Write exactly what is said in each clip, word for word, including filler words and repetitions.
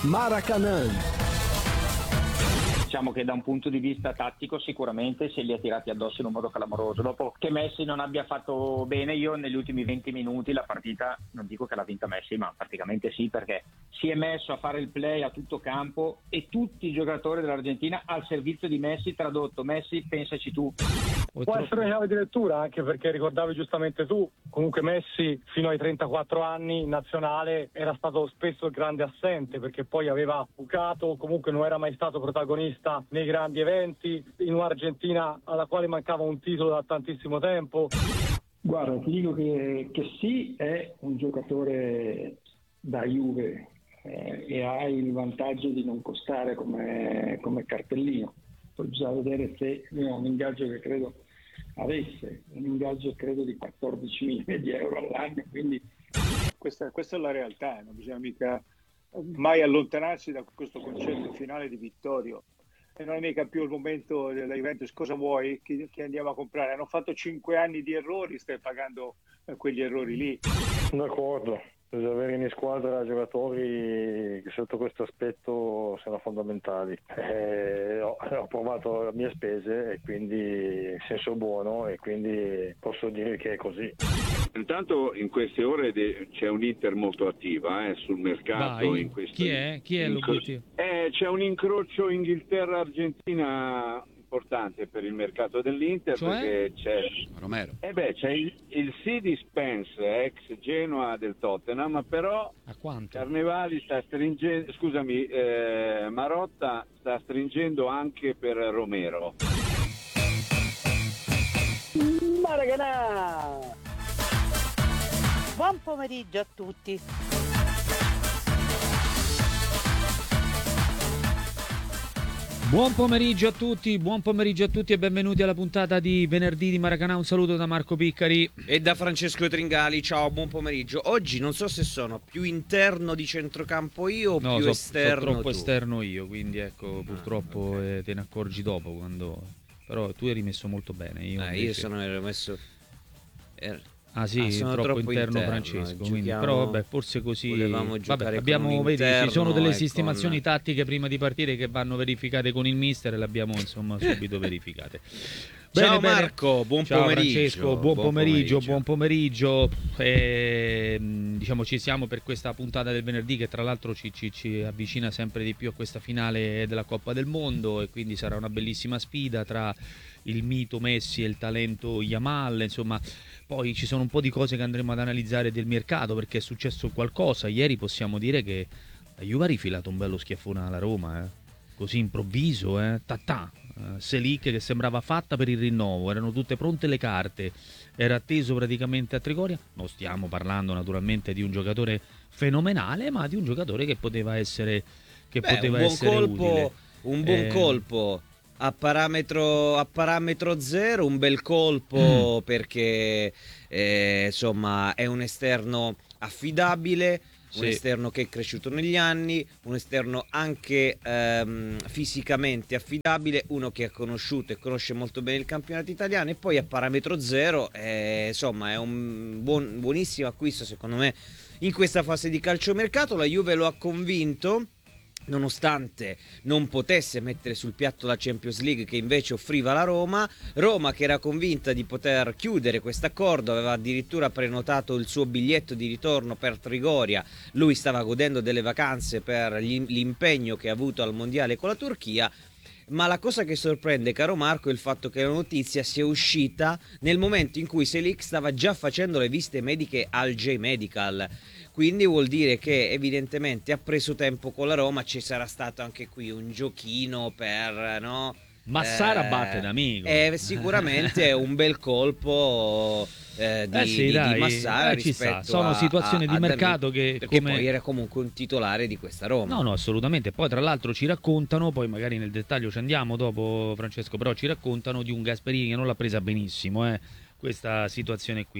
Maracanã. Diciamo che da un punto di vista tattico sicuramente se li ha tirati addosso in un modo clamoroso. Dopo che Messi non abbia fatto bene, io negli ultimi venti minuti la partita, non dico che l'ha vinta Messi, ma praticamente sì, perché si è messo a fare il play a tutto campo e tutti i giocatori dell'Argentina al servizio di Messi, tradotto: Messi, pensaci tu. Può essere una chiave di lettura, anche perché ricordavi giustamente tu, comunque Messi fino ai trentaquattro anni in nazionale era stato spesso il grande assente, perché poi aveva bucato, comunque non era mai stato protagonista nei grandi eventi, in un'Argentina alla quale mancava un titolo da tantissimo tempo. Guarda, ti dico che, che sì, è un giocatore da Juve eh, e ha il vantaggio di non costare come, come cartellino. Poi bisogna vedere se lui ha un ingaggio che credo avesse, un ingaggio credo di quattordici milioni di euro all'anno, quindi questa, questa è la realtà, non bisogna mica mai allontanarsi da questo concetto finale di Vittorio. E non è mica più il momento della Juventus, cosa vuoi che, che andiamo a comprare? Hanno fatto cinque anni di errori, stai pagando eh, quegli errori lì. D'accordo, bisogna avere in squadra giocatori che sotto questo aspetto sono fondamentali. Eh, ho, ho provato a mie spese e quindi in senso buono, e quindi posso dire che è così. Intanto in queste ore de- c'è un'Inter molto attiva eh, sul mercato. Vai. In questo... Chi è? Chi è l'obiettivo? Eh, c'è un incrocio Inghilterra-Argentina importante per il mercato dell'Inter, cioè? Perché c'è Romero. Eh beh, c'è il, il sì di Spence, ex Genoa del Tottenham, però A quanto? Carnevali sta stringendo, scusami, eh, Marotta sta stringendo anche per Romero. Maracanã! Buon pomeriggio a tutti. Buon pomeriggio a tutti, buon pomeriggio a tutti e benvenuti alla puntata di venerdì di Maracanã. Un saluto da Marco Piccari e da Francesco Tringali. Ciao, buon pomeriggio. Oggi non so se sono più interno di centrocampo io o no, più so, esterno so troppo tu. esterno io, quindi ecco, purtroppo ah, okay. eh, te ne accorgi dopo quando... Però tu eri messo molto bene. Io, eh, invece... io sono ero messo... Er... Ah sì, ah, sono troppo, troppo interno, interno Francesco, giochiamo... quindi, però vabbè, forse così vabbè, abbiamo, vedi, ci sono delle sistemazioni con... tattiche prima di partire che vanno verificate con il mister e le abbiamo insomma subito verificate. Ciao bene, Marco, bene. buon Ciao pomeriggio. Francesco, buon, buon pomeriggio, pomeriggio, buon pomeriggio. E, diciamo ci siamo per questa puntata del venerdì che tra l'altro ci, ci, ci avvicina sempre di più a questa finale della Coppa del Mondo, e quindi sarà una bellissima sfida tra il mito Messi e il talento Yamal, insomma. Poi ci sono un po' di cose che andremo ad analizzare del mercato, perché è successo qualcosa. Ieri possiamo dire che la Juve ha rifilato un bello schiaffone alla Roma, eh? Così improvviso, eh? Tatà, uh, Selic che sembrava fatta per il rinnovo, erano tutte pronte le carte, era atteso praticamente a Trigoria. Non stiamo parlando naturalmente di un giocatore fenomenale, ma di un giocatore che poteva essere, che Beh, poteva un buon essere colpo, utile. Un buon eh... colpo. A parametro, a parametro zero, un bel colpo mm. perché eh, insomma è un esterno affidabile, sì. Un esterno che è cresciuto negli anni, un esterno anche ehm, fisicamente affidabile, uno che ha conosciuto e conosce molto bene il campionato italiano, e poi a parametro zero eh, insomma è un buon, buonissimo acquisto secondo me in questa fase di calciomercato. La Juve lo ha convinto, nonostante non potesse mettere sul piatto la Champions League che invece offriva la Roma. Roma che era convinta di poter chiudere questo accordo, aveva addirittura prenotato il suo biglietto di ritorno per Trigoria. Lui stava godendo delle vacanze per l'impegno che ha avuto al mondiale con la Turchia. Ma la cosa che sorprende, caro Marco, è il fatto che la notizia sia uscita nel momento in cui Selic stava già facendo le visite mediche al J-Medical. Quindi vuol dire che evidentemente ha preso tempo con la Roma, ci sarà stato anche qui un giochino per, no? Massara eh, batte d'amico. Eh, sicuramente è un bel colpo eh, di, eh sì, di, dai, di Massara eh, rispetto sono a, situazioni a, di a mercato Danilo, che perché come... poi era comunque un titolare di questa Roma. No, no, assolutamente. Poi tra l'altro ci raccontano, poi magari nel dettaglio ci andiamo dopo Francesco, però ci raccontano di un Gasperini che non l'ha presa benissimo, eh, questa situazione qui.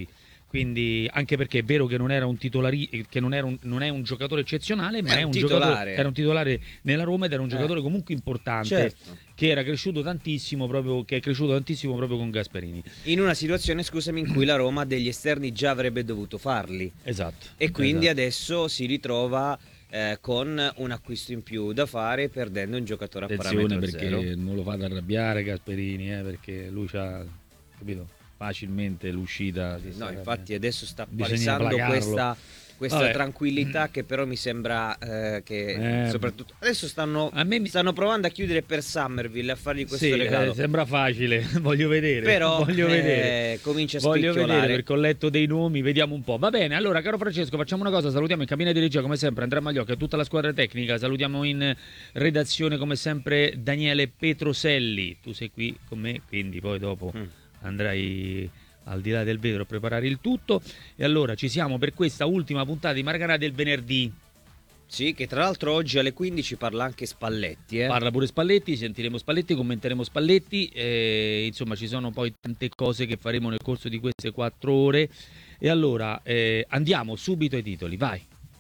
Quindi anche perché è vero che non era un titolari, che non, era un, non è un giocatore eccezionale, ma è, è un, un titolare. giocatore, era un titolare nella Roma ed era un giocatore eh. comunque importante, certo. che era cresciuto tantissimo proprio, che è cresciuto tantissimo proprio con Gasperini. In una situazione, scusami, in cui la Roma degli esterni già avrebbe dovuto farli. Esatto. E quindi esatto. adesso si ritrova eh, con un acquisto in più da fare, perdendo un giocatore a Attenzione parametro perché zero. non lo fate arrabbiare Gasperini, eh, perché lui c'ha, capito, facilmente l'uscita. No, infatti adesso sta Bisogna palesando placarlo. questa, questa Vabbè. tranquillità che però mi sembra eh, che Eh, soprattutto adesso stanno, a me mi... stanno provando a chiudere per Summerville, a fargli questo sì, regalo. Eh, sembra facile, voglio vedere. Però voglio eh, vedere. comincia a Voglio spicchiolare. vedere perché ho letto dei nomi, vediamo un po'. Va bene, allora caro Francesco, facciamo una cosa, salutiamo in cabina di regia come sempre Andrea Magliocca e tutta la squadra tecnica, salutiamo in redazione come sempre Daniele Petroselli, tu sei qui con me, quindi poi dopo mm. andrai al di là del vetro a preparare il tutto. E allora ci siamo per questa ultima puntata di Marcanà del venerdì. Sì, che tra l'altro oggi alle quindici parla anche Spalletti. Eh? Parla pure Spalletti, sentiremo Spalletti, commenteremo Spalletti. E, insomma, ci sono poi tante cose che faremo nel corso di queste quattro ore. E allora eh, andiamo subito ai titoli, vai.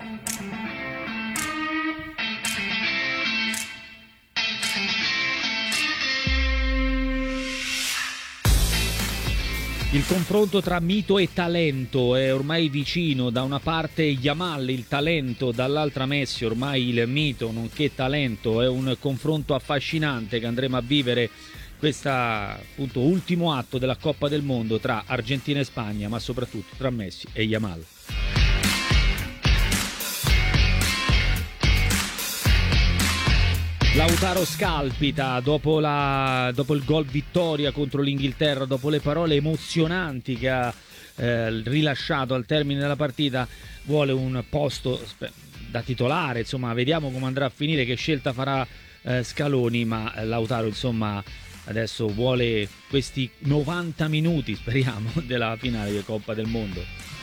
Il confronto tra mito e talento è ormai vicino, da una parte Yamal, il talento, dall'altra Messi, ormai il mito nonché talento. È un confronto affascinante che andremo a vivere, questo appunto ultimo atto della Coppa del Mondo tra Argentina e Spagna, ma soprattutto tra Messi e Yamal. Lautaro scalpita dopo, la, dopo il gol vittoria contro l'Inghilterra, dopo le parole emozionanti che ha eh, rilasciato al termine della partita, vuole un posto da titolare, insomma vediamo come andrà a finire, che scelta farà eh, Scaloni, ma Lautaro insomma adesso vuole questi novanta minuti, speriamo, della finale di Coppa del Mondo.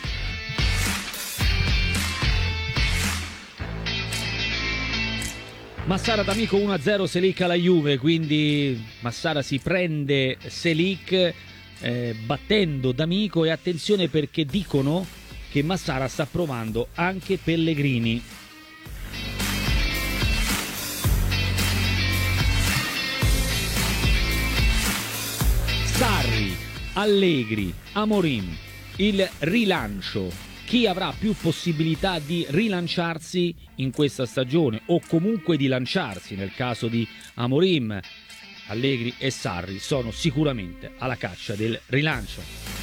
Massara d'amico uno a zero Selic alla Juve, quindi Massara si prende Selic eh, battendo d'amico, e attenzione perché dicono che Massara sta provando anche Pellegrini. Sarri, Allegri, Amorim, il rilancio. Chi avrà più possibilità di rilanciarsi in questa stagione, o comunque di lanciarsi nel caso di Amorim, Allegri e Sarri sono sicuramente alla caccia del rilancio.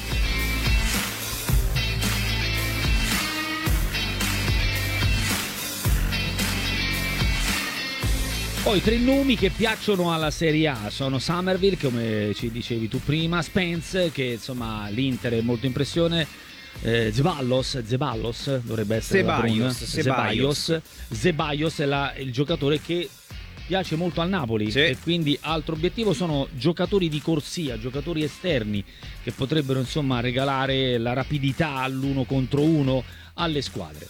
Poi tre nomi che piacciono alla Serie A sono Summerville, come ci dicevi tu prima, Spence, che insomma l'Inter è molto impressione, Eh, Zeballos, Zeballos dovrebbe essere Ceballos, Ceballos. Ceballos è la, il giocatore che piace molto al Napoli, sì. E quindi altro obiettivo sono giocatori di corsia, giocatori esterni che potrebbero insomma regalare la rapidità all'uno contro uno alle squadre.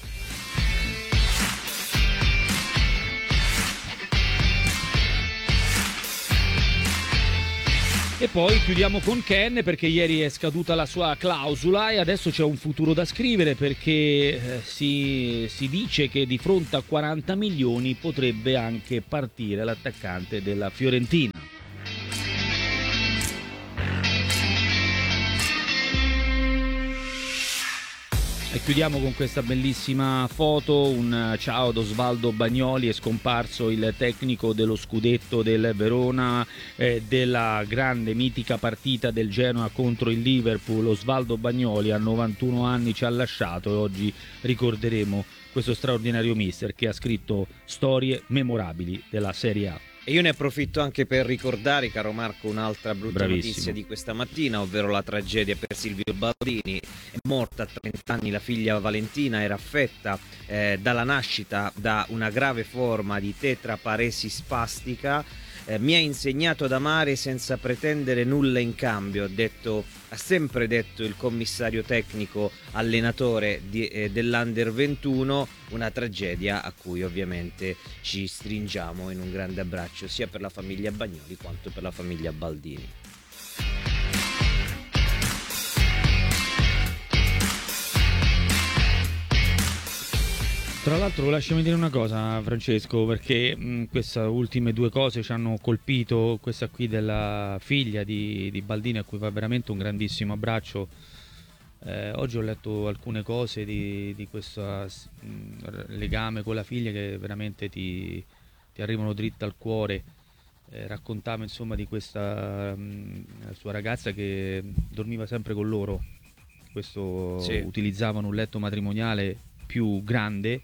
E poi chiudiamo con Ken, perché ieri è scaduta la sua clausola e adesso c'è un futuro da scrivere, perché eh, si, si dice che di fronte a quaranta milioni potrebbe anche partire l'attaccante della Fiorentina. E chiudiamo con questa bellissima foto, un ciao ad Osvaldo Bagnoli, è scomparso il tecnico dello scudetto del Verona, eh, della grande mitica partita del Genoa contro il Liverpool. Osvaldo Bagnoli a novantuno anni ci ha lasciato e oggi ricorderemo questo straordinario mister che ha scritto storie memorabili della Serie A. E io ne approfitto anche per ricordare, caro Marco, un'altra brutta Bravissimo. notizia di questa mattina, ovvero la tragedia per Silvio Baldini. È morta a trenta anni la figlia Valentina, era affetta eh, dalla nascita da una grave forma di tetraparesi spastica. Eh, mi ha insegnato ad amare senza pretendere nulla in cambio, ha detto, ha sempre detto il commissario tecnico allenatore di, eh, dell'Under ventuno, una tragedia a cui ovviamente ci stringiamo in un grande abbraccio sia per la famiglia Bagnoli quanto per la famiglia Baldini. Tra l'altro lasciami dire una cosa, Francesco, perché mh, queste ultime due cose ci hanno colpito, questa qui della figlia di, di Baldini, a cui va veramente un grandissimo abbraccio. Eh, oggi ho letto alcune cose di, di questo mh, legame con la figlia che veramente ti, ti arrivano dritte al cuore. Eh, raccontava insomma di questa mh, sua ragazza che dormiva sempre con loro. Questo Sì. Utilizzavano un letto matrimoniale più grande,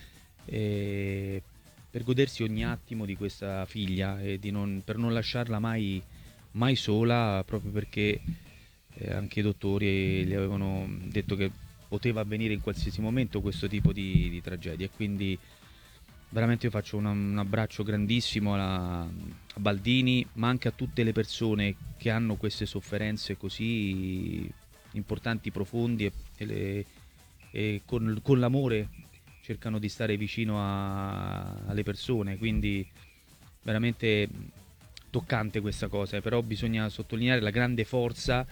eh, per godersi ogni attimo di questa figlia e di non, per non lasciarla mai, mai sola, proprio perché eh, anche i dottori gli avevano detto che poteva avvenire in qualsiasi momento questo tipo di, di tragedia. E quindi veramente io faccio un, un abbraccio grandissimo alla, a Baldini, ma anche a tutte le persone che hanno queste sofferenze così importanti, profondi e, e, le, e con, con l'amore cercano di stare vicino a, alle persone. Quindi veramente toccante questa cosa, eh, però bisogna sottolineare la grande forza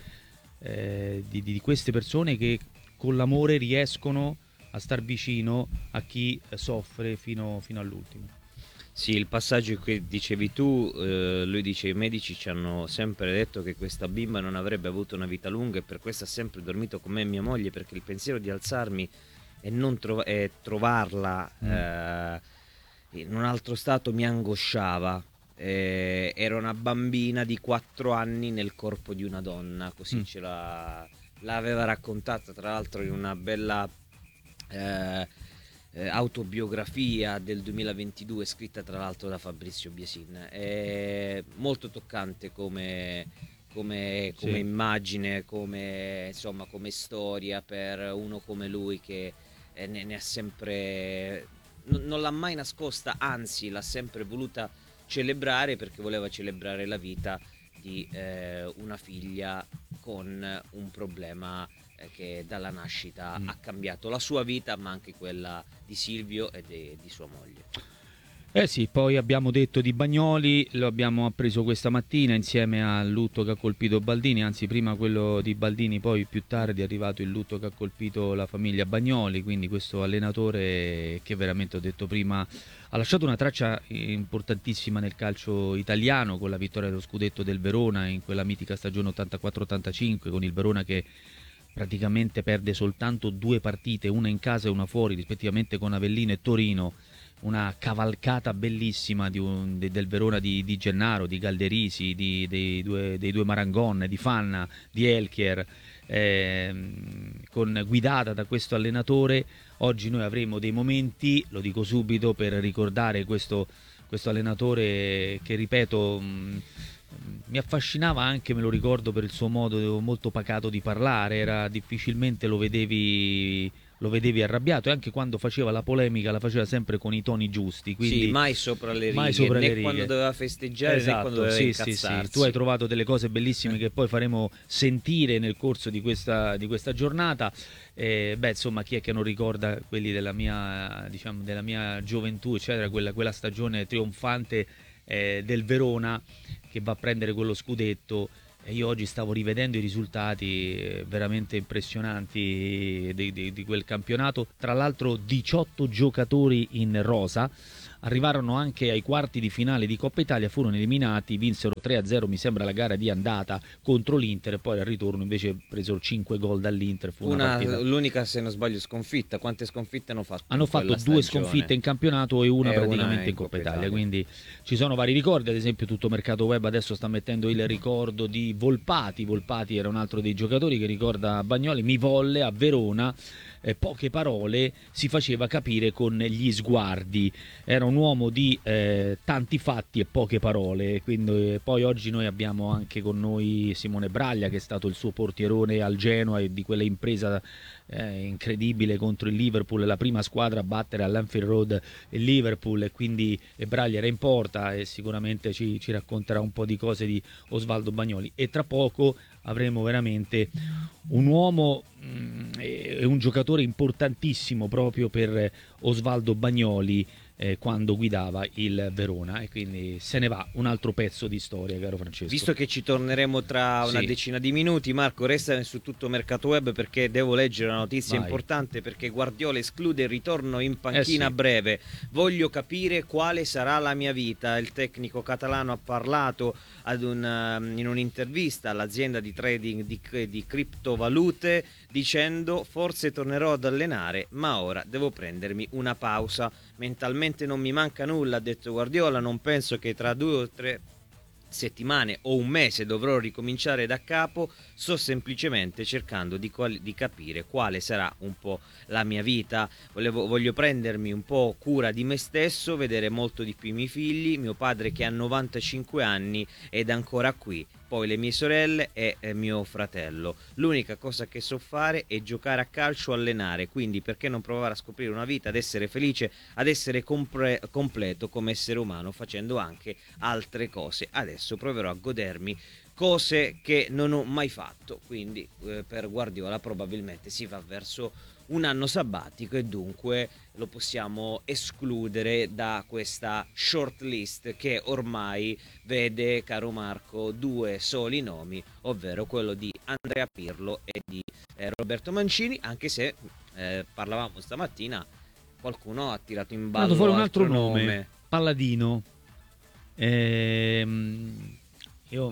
eh, di, di queste persone che con l'amore riescono a star vicino a chi soffre fino, fino all'ultimo. Sì, il passaggio che dicevi tu, eh, lui dice: i medici ci hanno sempre detto che questa bimba non avrebbe avuto una vita lunga e per questo ha sempre dormito con me e mia moglie, perché il pensiero di alzarmi e non trova- e trovarla mm. eh, in un altro stato mi angosciava. Eh, era una bambina di quattro anni nel corpo di una donna, così mm. ce la, l'aveva raccontata tra l'altro in una bella eh, Eh, autobiografia del duemilaventidue, scritta tra l'altro da Fabrizio Biesin. È molto toccante come, come, come sì. immagine, come, insomma, come storia per uno come lui che eh, ne, ne ha sempre, n- non l'ha mai nascosta, anzi l'ha sempre voluta celebrare, perché voleva celebrare la vita di eh, una figlia con un problema che dalla nascita mm. ha cambiato la sua vita, ma anche quella di Silvio e de, di sua moglie. Eh sì, poi abbiamo detto di Bagnoli, lo abbiamo appreso questa mattina insieme al lutto che ha colpito Baldini, anzi prima quello di Baldini, poi più tardi è arrivato il lutto che ha colpito la famiglia Bagnoli, quindi questo allenatore che veramente, ho detto prima, ha lasciato una traccia importantissima nel calcio italiano con la vittoria dello scudetto del Verona in quella mitica stagione ottantaquattro ottantacinque, con il Verona che praticamente perde soltanto due partite, una in casa e una fuori, rispettivamente con Avellino e Torino. Una cavalcata bellissima di un, de, del Verona di, di Gennaro, di Galderisi, di, dei, due, dei due Marangon, di Fanna, di Elchier, eh, con, guidata da questo allenatore. Oggi noi avremo dei momenti, lo dico subito, per ricordare questo, questo allenatore che, ripeto, mh, mi affascinava anche, me lo ricordo, per il suo modo molto pacato di parlare. Era difficilmente lo vedevi, lo vedevi arrabbiato, e anche quando faceva la polemica la faceva sempre con i toni giusti, quindi sì, mai sopra le righe, mai sopra né le righe. Quando doveva festeggiare, esatto, né quando doveva sì, incazzarsi. sì, sì. Tu hai trovato delle cose bellissime che poi faremo sentire nel corso di questa, di questa giornata. Eh, beh, insomma, chi è che non ricorda quelli della mia, diciamo, della mia gioventù, eccetera, quella, quella stagione trionfante eh, del Verona che va a prendere quello scudetto. E io oggi stavo rivedendo i risultati eh, veramente impressionanti di, di, di quel campionato. Tra l'altro diciotto giocatori in rosa, arrivarono anche ai quarti di finale di Coppa Italia, furono eliminati, vinsero tre a zero mi sembra la gara di andata contro l'Inter, e poi al ritorno invece presero cinque gol dall'Inter. Fu una, una partita... l'unica, se non sbaglio, sconfitta. Quante sconfitte hanno fatto? Hanno fatto due sconfitte in campionato e una e praticamente una in, in Coppa Italia. Italia, quindi ci sono vari ricordi. Ad esempio tutto Mercato Web adesso sta mettendo il ricordo di Volpati. Volpati era un altro dei giocatori che ricorda Bagnoli. Mi volle a Verona, eh, poche parole, si faceva capire con gli sguardi. Era un uomo di eh, tanti fatti e poche parole. Quindi, eh, poi oggi noi abbiamo anche con noi Simone Braglia, che è stato il suo portierone al Genoa e di quella impresa eh, incredibile contro il Liverpool, la prima squadra a battere all'Anfield Road il Liverpool, e quindi e Braglia era in porta e sicuramente ci, ci racconterà un po' di cose di Osvaldo Bagnoli. E tra poco avremo veramente un uomo mh, e un giocatore importantissimo proprio per Osvaldo Bagnoli, eh, quando guidava il Verona, e quindi se ne va un altro pezzo di storia, caro Francesco. Visto che ci torneremo tra una Sì. decina di minuti, Marco, resta su Tutto Mercato Web perché devo leggere una notizia Vai. importante, perché Guardiola esclude il ritorno in panchina Eh sì. a breve. Voglio capire quale sarà la mia vita. Il tecnico catalano ha parlato ad un, um, in un'intervista all'azienda di trading di, di criptovalute dicendo: forse tornerò ad allenare, ma ora devo prendermi una pausa. Mentalmente non mi manca nulla, ha detto Guardiola, non penso che tra due o tre settimane o un mese dovrò ricominciare da capo, sto semplicemente cercando di, quali, di capire quale sarà un po' la mia vita. Volevo, voglio prendermi un po' cura di me stesso, vedere molto di più i miei figli, mio padre che ha novantacinque anni ed è ancora qui, poi le mie sorelle e eh, mio fratello. L'unica cosa che so fare è giocare a calcio, allenare, quindi perché non provare a scoprire una vita, ad essere felice, ad essere compre- completo come essere umano, facendo anche altre cose. Adesso proverò a godermi cose che non ho mai fatto, quindi eh, per Guardiola probabilmente si va verso un anno sabbatico e dunque lo possiamo escludere da questa short list che ormai vede, caro Marco, due soli nomi, ovvero quello di Andrea Pirlo e di eh, Roberto Mancini, anche se eh, parlavamo stamattina, qualcuno ha tirato in ballo fuori un altro nome. nome, Palladino. Ehm, io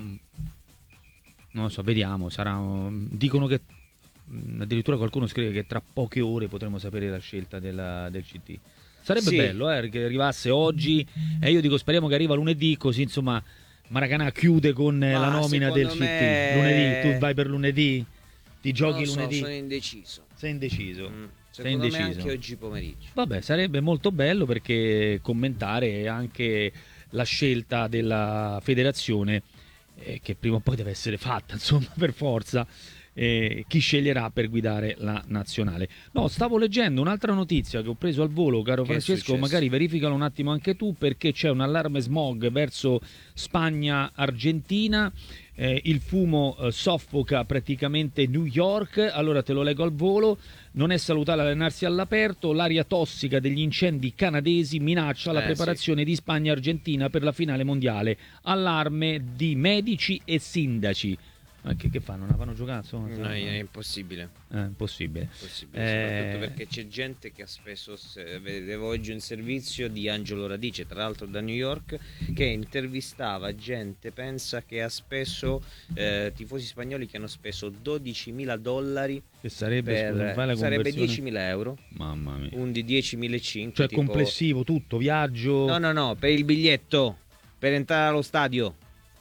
non lo so, vediamo, sarà, dicono che addirittura qualcuno scrive che tra poche ore potremo sapere la scelta della, del C T. Sarebbe Sì. bello eh, che arrivasse oggi, e io dico speriamo che arriva lunedì, così insomma Maracanã chiude con eh, la Ma nomina del secondo C T. me- Lunedì, tu vai per lunedì? Ti giochi Non lo so, lunedì? sono indeciso. Sei indeciso? Mm, Sei Secondo me indeciso? anche oggi pomeriggio. Vabbè, sarebbe molto bello, perché commentare anche la scelta della federazione, eh, che prima o poi deve essere fatta, insomma, per forza, eh, chi sceglierà per guidare la nazionale. No, stavo leggendo un'altra notizia che ho preso al volo, caro Che è Francesco, successo? magari verificalo un attimo anche tu, perché c'è un allarme smog verso Spagna-Argentina. Eh, il fumo eh, soffoca praticamente New York. Allora te lo leggo al volo. Non è salutare allenarsi all'aperto, l'aria tossica degli incendi canadesi minaccia la Eh, preparazione di Spagna e Argentina per la finale mondiale. Allarme di medici e sindaci. Ma che, che fanno? Non la fanno giocare? Insomma, No, è impossibile. è impossibile. Possibile, Eh, soprattutto perché c'è gente che ha speso, se- vedevo oggi un servizio di Angelo Radice, tra l'altro da New York, che intervistava gente, pensa che ha speso eh, tifosi spagnoli che hanno speso dodicimila dollari Che sarebbe, per, scusa, fai la sarebbe conversione? diecimila euro, Mamma mia. un di diecimilacinquecento, Cioè tipo... complessivo, tutto, viaggio. No, no, no, per il biglietto, per entrare allo stadio.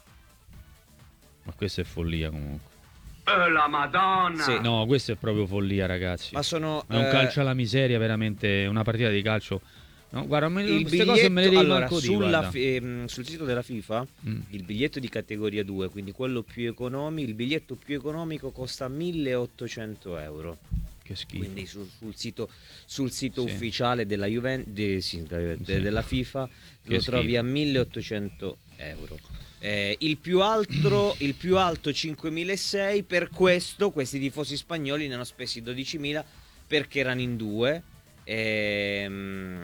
Ma questa è follia comunque. Oh, la Madonna! Sì. No, questa è proprio follia, ragazzi. Ma sono... È un eh, calcio alla miseria, veramente, una partita di calcio. No, guarda, me, il queste cose me le devi allora, manco dire, sulla guarda. fi- ehm, sul sito della FIFA Mm. il biglietto di categoria due, quindi quello più economico, il biglietto più economico costa milleottocento euro. Che schifo. Quindi sul, sul sito, sul sito Sì. ufficiale della Juventus, de- sì, de- Sì. della FIFA, Che lo trovi schifo. a milleottocento euro. Eh, il più alto il più alto cinquemilaseicento, per questo questi tifosi spagnoli ne hanno spesi dodicimila perché erano in due. Ehm,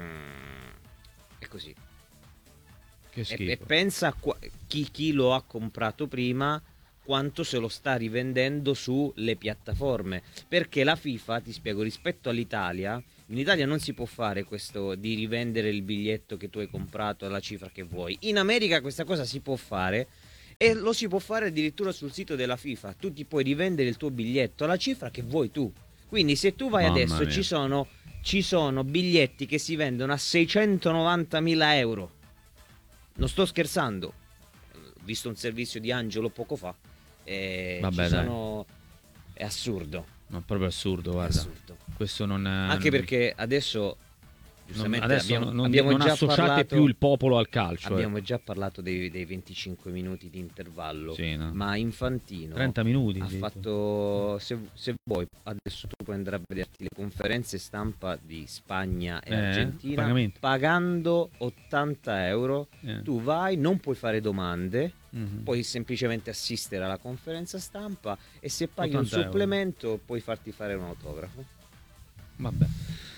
è così. Che E, schifo. e pensa a qua- chi, chi lo ha comprato prima quanto se lo sta rivendendo sulle piattaforme, perché la FIFA, ti spiego, rispetto all'Italia, in Italia non si può fare questo di rivendere il biglietto che tu hai comprato alla cifra che vuoi. In America questa cosa si può fare e lo si può fare addirittura sul sito della FIFA. Tu ti puoi rivendere il tuo biglietto alla cifra che vuoi tu. Quindi se tu vai Mamma adesso mia. ci sono, ci sono biglietti che si vendono a seicentonovantamila euro. Non sto scherzando. Ho visto un servizio di Angelo poco fa. E Vabbè, ci dai. sono... È assurdo. Ma è proprio assurdo, È guarda. assurdo. Questo non è... Anche perché adesso non, giustamente adesso abbiamo, non, abbiamo non già associate parlato, più il popolo al calcio. eh. abbiamo già parlato dei, dei venticinque minuti di intervallo. Sì, no? Ma Infantino trenta minuti. ha sì. fatto, se, se vuoi adesso tu puoi andare a vederti le conferenze stampa di Spagna e Eh, Argentina pagamento. pagando ottanta euro. Eh. Tu vai, non puoi fare domande, Mhm. puoi semplicemente assistere alla conferenza stampa e se paghi un ottanta euro. supplemento puoi farti fare un autografo. Vabbè.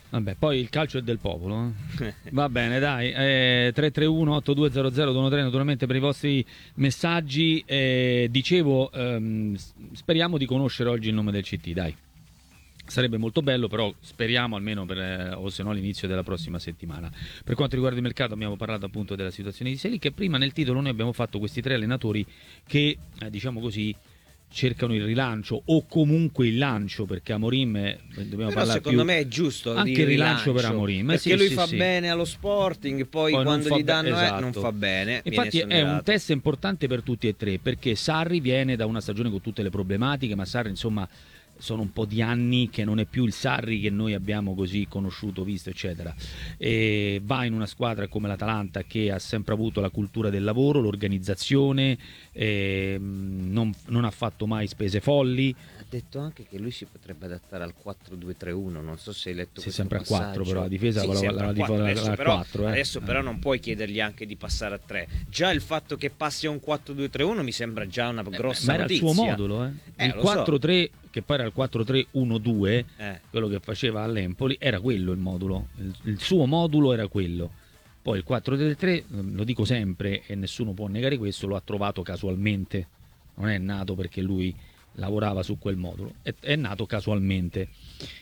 Vabbè, poi il calcio è del popolo. Eh? Va bene, dai. Eh, tre tre uno otto due zero zero due uno tre naturalmente per i vostri messaggi. Eh, dicevo, ehm, speriamo di conoscere oggi il nome del C T, dai. Sarebbe molto bello, però speriamo almeno per, eh, o se no all'inizio della prossima settimana. Per quanto riguarda il mercato abbiamo parlato appunto della situazione di Selic, che prima nel titolo noi abbiamo fatto questi tre allenatori che, eh, diciamo così, cercano il rilancio o comunque il lancio, perché Amorim eh, dobbiamo però parlare secondo più... me è giusto anche il il rilancio, rilancio per Amorim, perché sì, lui sì, fa sì. bene allo Sporting, poi, Poi quando gli danno be- eh, esatto. non fa bene. Infatti è un test importante per tutti e tre, perché Sarri viene da una stagione con tutte le problematiche, ma Sarri insomma sono un po' di anni che non è più il Sarri che noi abbiamo così conosciuto, visto eccetera, e va in una squadra come l'Atalanta che ha sempre avuto la cultura del lavoro, l'organizzazione, e non, non ha fatto mai spese folli. Ha detto anche che lui si potrebbe adattare al quattro due tre uno, non so se hai letto sì, questo sempre passaggio. a quattro, però la difesa sì, la, la, la, adesso, la, la però, quattro, eh. adesso però non puoi chiedergli anche di passare a tre. Già il fatto che passi a un quattro due tre uno mi sembra già una grossa eh, ma era notizia. il suo modulo, eh. Eh, il lo quattro tre so. che poi era il quattro tre uno due, eh. quello che faceva all'Empoli, era quello il modulo, il, il suo modulo era quello. Poi il quattro tre tre, lo dico sempre e nessuno può negare questo, lo ha trovato casualmente, non è nato perché lui lavorava su quel modulo, è, è nato casualmente.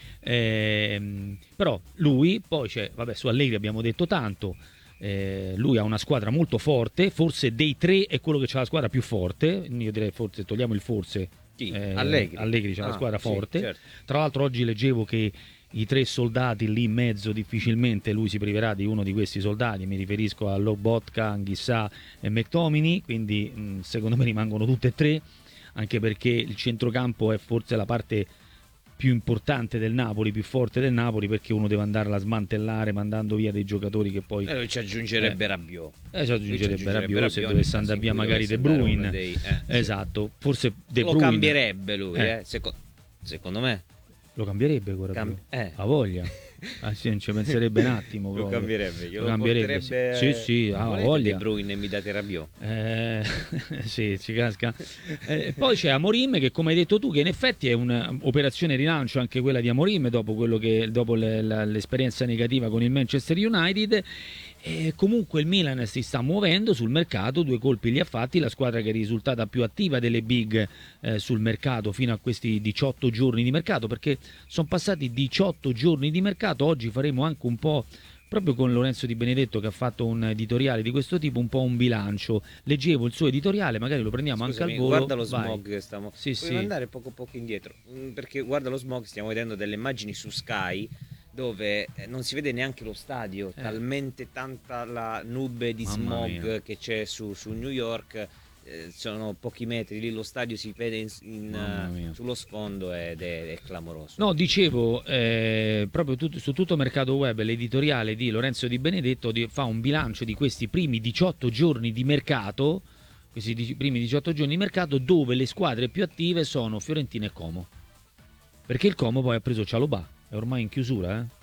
Eh, però lui poi c'è, vabbè, su Allegri abbiamo detto tanto, eh, lui ha una squadra molto forte, forse dei tre è quello che ha la squadra più forte, io direi forse, togliamo il forse, eh, Allegri, Allegri c'ha ah, la squadra sì, forte, certo. Tra l'altro oggi leggevo che i tre soldati lì in mezzo difficilmente lui si priverà di uno di questi soldati, mi riferisco a Lobotka, Anghissà e McTominay, quindi mh, secondo me rimangono tutte e tre, anche perché il centrocampo è forse la parte più importante del Napoli, più forte del Napoli, perché uno deve andarla a smantellare mandando via dei giocatori che poi... E lui ci aggiungerebbe eh, Rabiot. Eh, ci aggiungerebbe Rabiot se Rabiot, dovesse andare via magari De Bruyne. Dei, eh, esatto, forse De lo Bruyne... cambierebbe lui, eh. eh. Seco- secondo me. Lo cambierebbe quello Cam- eh. a voglia. Ah, sì, non ci penserebbe un attimo. Lo proprio. cambierebbe, glielo lo cambierebbe. porterebbe... Sì, sì, ha Volete voglia. De Bruyne e mi date Rabiot. Eh, sì, ci casca. Eh, poi c'è Amorim che, come hai detto tu, che in effetti è un'operazione rilancio anche quella di Amorim dopo, quello che, dopo le, la, l'esperienza negativa con il Manchester United. E comunque il Milan si sta muovendo sul mercato, due colpi li ha fatti, la squadra che è risultata più attiva delle big eh, sul mercato fino a questi diciotto giorni di mercato, perché sono passati diciotto giorni di mercato. Oggi faremo anche un po', proprio con Lorenzo Di Benedetto che ha fatto un editoriale di questo tipo, un po' un bilancio. Leggevo il suo editoriale, magari lo prendiamo Scusami, anche al volo. guarda lo Vai. smog, stiamo... sì, puoi sì. andare poco poco indietro, perché guarda lo smog, stiamo vedendo delle immagini su Sky dove non si vede neanche lo stadio, eh. talmente tanta la nube di Mamma smog mia. che c'è su, su New York, eh, sono pochi metri, lì lo stadio si vede in, in, uh, sullo sfondo ed è, è clamoroso. No, dicevo, eh, proprio tut- su tutto Mercato Web l'editoriale di Lorenzo Di Benedetto di- fa un bilancio di questi primi diciotto giorni di mercato, questi di- primi diciotto giorni di mercato, dove le squadre più attive sono Fiorentina e Como, perché il Como poi ha preso Cialobà, è ormai in chiusura, eh?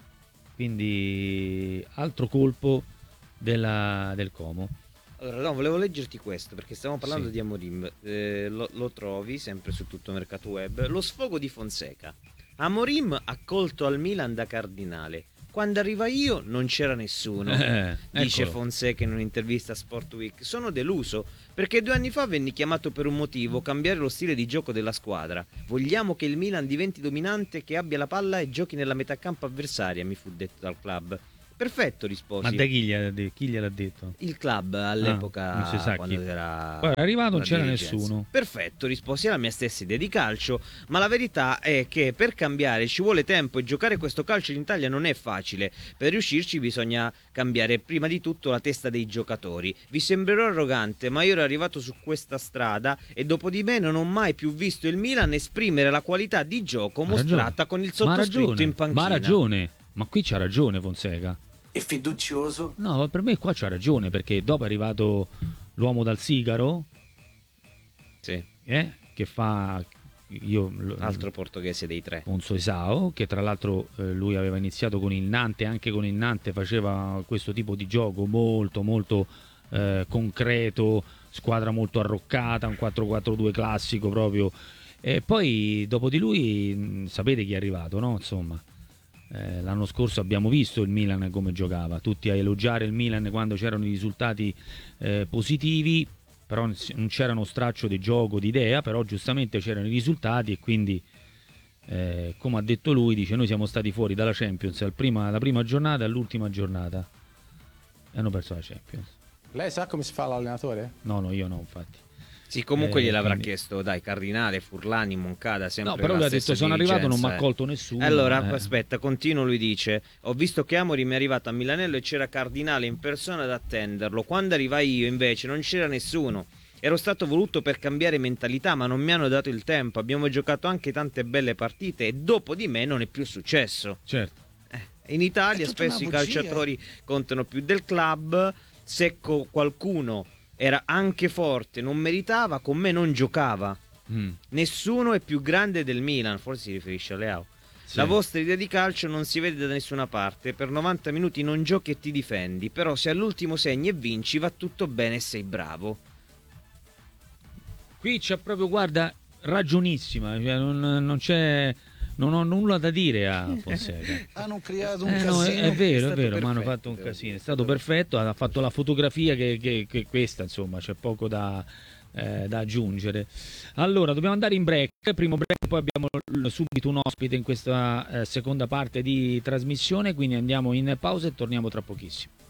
Quindi altro colpo della, del Como. Allora, no, volevo leggerti questo perché stiamo parlando Sì. di Amorim. Eh, lo, lo trovi sempre su tutto Mercato Web. Lo sfogo di Fonseca. Amorim accolto al Milan da Cardinale. Quando arriva io non c'era nessuno, Eh, dice eccolo. Fonseca in un'intervista a Sport Week. Sono deluso perché due anni fa venni chiamato per un motivo, cambiare lo stile di gioco della squadra. Vogliamo che il Milan diventi dominante, che abbia la palla e giochi nella metà campo avversaria, mi fu detto dal club. Perfetto, risposi. Ma da chi, gliel'ha de- chi gliel'ha detto? Il club all'epoca, Ah, non si sa quando chi. era Poi era arrivato, non la c'era dirigenza. nessuno. Perfetto, risposi alla mia stessa idea di calcio, ma la verità è che per cambiare ci vuole tempo e giocare questo calcio in Italia non è facile. Per riuscirci bisogna cambiare prima di tutto la testa dei giocatori. Vi sembrerò arrogante, ma io ero arrivato su questa strada e dopo di me non ho mai più visto il Milan esprimere la qualità di gioco Ma mostrata ragione. con il Ma sottoscritto ragione. in panchina. Ma ha ragione, ma qui c'ha ragione Fonseca. E fiducioso? No, per me qua c'ha ragione, perché dopo è arrivato l'uomo dal sigaro, Sì, eh, che fa io lo- altro portoghese dei tre. Ponzo Esao, che tra l'altro eh, lui aveva iniziato con il Nantes, anche con il Nantes faceva questo tipo di gioco molto molto eh, concreto, squadra molto arroccata, un quattro quattro due classico proprio. E poi dopo di lui mh, sapete chi è arrivato, no? Insomma, Eh, l'anno scorso abbiamo visto il Milan come giocava, tutti a elogiare il Milan quando c'erano i risultati eh, positivi, però non c'era uno straccio di gioco, di idea, però giustamente c'erano i risultati e quindi eh, come ha detto lui, dice noi siamo stati fuori dalla Champions al prima, alla prima giornata e all'ultima giornata e hanno perso la Champions. Lei sa come si fa l'allenatore? No, no, io no, infatti. Sì, comunque Eh, gliel'avrà quindi- chiesto, dai, Cardinale, Furlani, Moncada, sempre No, però la lui ha stessa detto sono arrivato, non mi dirigenza, ha eh. colto nessuno. Allora, eh. aspetta, continuo, lui dice: ho visto che Amori mi è arrivato a Milanello e c'era Cardinale in persona ad attenderlo. Quando arrivai io, invece, non c'era nessuno. Ero stato voluto per cambiare mentalità, ma non mi hanno dato il tempo. Abbiamo giocato anche tante belle partite e dopo di me non è più successo. Certo. Eh, in Italia È tutta spesso i una bugia. calciatori contano più del club. Se co- qualcuno era anche forte, non meritava, con me non giocava. Mm. Nessuno è più grande del Milan, forse si riferisce a Leao. Sì. La vostra idea di calcio non si vede da nessuna parte. Per novanta minuti non giochi e ti difendi, però se all'ultimo segni e vinci va tutto bene e sei bravo. Qui c'è proprio, guarda, ragionissima, cioè non, non c'è, non ho nulla da dire a Fonseca. Hanno creato un Eh, no, è, casino. è vero, è è stato vero, ma hanno perfetto, fatto un devo casino, dire. è stato perfetto, ha fatto la fotografia che, che, che questa, insomma, c'è poco da, eh, da aggiungere. Allora, dobbiamo andare in break, primo break, poi abbiamo l- subito un ospite in questa eh, seconda parte di trasmissione, quindi andiamo in pausa e torniamo tra pochissimo.